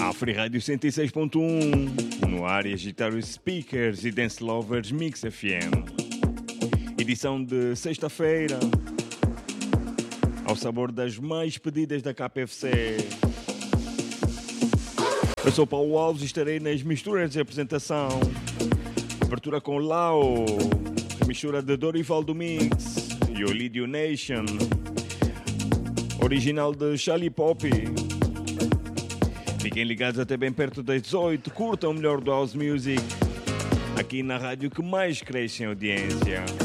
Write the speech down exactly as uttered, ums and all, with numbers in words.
Free Rádio cento e seis ponto um, no ar e agitar os speakers e dance lovers Mix F M. Edição de sexta-feira, ao sabor das mais pedidas da K P F C. Eu sou Paulo Alves e estarei nas misturas de apresentação. Abertura com Lau, mistura de Dorival do Mix e Olidio Nation, original de Charlie Poppy. Fiquem ligados até bem perto das dezoito, curtam o melhor do House Music, aqui na rádio que mais cresce em audiência.